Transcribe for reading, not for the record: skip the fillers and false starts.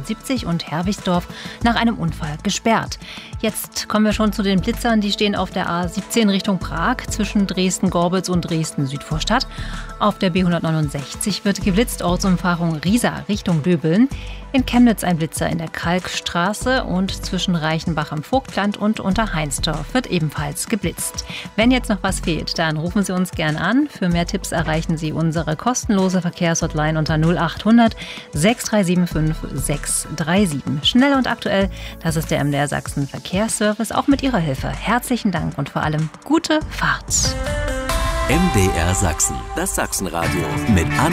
A73 und Herwigsdorf nach einem Unfall gesperrt. Jetzt kommen wir schon zu den Blitzern, die stehen auf der A17 Richtung Prag zwischen Dresden-Gorbitz und Dresden-Südvorstadt. Auf der B169 wird geblitzt, Ortsumfahrung Riesa Richtung Döbeln. In Chemnitz ein Blitzer in der Kalkstraße und zwischen Reichenbach am Vogtland und Unterheinsdorf wird ebenfalls geblitzt. Wenn jetzt noch was fehlt, dann rufen Sie uns gern an. Für mehr Tipps erreichen Sie unsere kostenlose Verkehrshotline unter 0800 6375 637. Schnell und aktuell, das ist der MDR Sachsen Verkehrsservice, auch mit Ihrer Hilfe. Herzlichen Dank und vor allem gute Fahrt. MDR Sachsen, das Sachsenradio mit Anne